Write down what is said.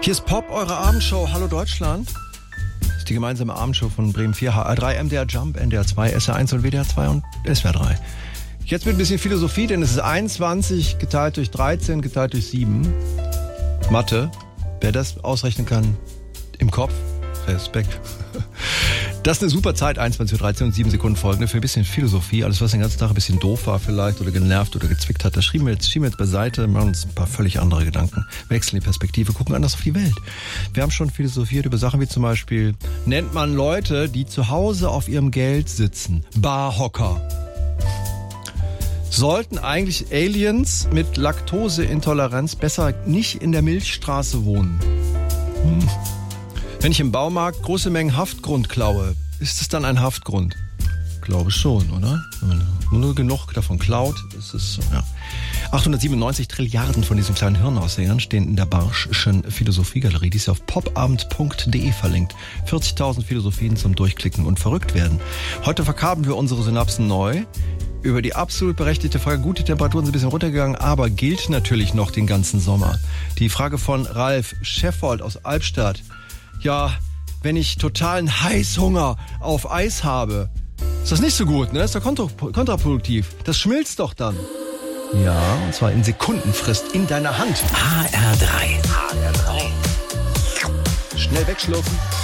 Hier ist Pop, eure Abendshow. Hallo Deutschland. Das ist die gemeinsame Abendshow von Bremen 4, HR3, MDR Jump, NDR 2, SR1 und WDR 2 und SWR 3. Jetzt mit ein bisschen Philosophie, denn es ist 21 geteilt durch 13 geteilt durch 7. Mathe. Wer das ausrechnen kann, im Kopf, Respekt. Das ist eine super Zeit, 21:13 und 7 Sekunden folgende, für ein bisschen Philosophie. Alles, was den ganzen Tag ein bisschen doof war vielleicht oder genervt oder gezwickt hat, das schieben wir jetzt beiseite, machen uns ein paar völlig andere Gedanken, wechseln die Perspektive, gucken anders auf die Welt. Wir haben schon philosophiert über Sachen wie zum Beispiel, nennt man Leute, die zu Hause auf ihrem Geld sitzen, Barhocker. Sollten eigentlich Aliens mit Laktoseintoleranz besser nicht in der Milchstraße wohnen? Wenn ich im Baumarkt große Mengen Haftgrund klaue, ist es dann ein Haftgrund? Glaube schon, oder? Wenn man nur genug davon klaut, ist es so, ja. 897 Trilliarden von diesen kleinen Hirnaussehern stehen in der Barsch'schen Philosophiegalerie. Die ist auf popabend.de verlinkt. 40.000 Philosophien zum Durchklicken und verrückt werden. Heute verkabeln wir unsere Synapsen neu. Über die absolut berechtigte Frage, gut, die Temperaturen sind ein bisschen runtergegangen, aber gilt natürlich noch den ganzen Sommer. Die Frage von Ralf Scheffold aus Albstadt. Ja, wenn ich totalen Heißhunger auf Eis habe, ist das nicht so gut, ne? Ist doch kontraproduktiv. Das schmilzt doch dann. Ja, und zwar in Sekundenfrist in deiner Hand. HR3. Schnell wegschlürfen.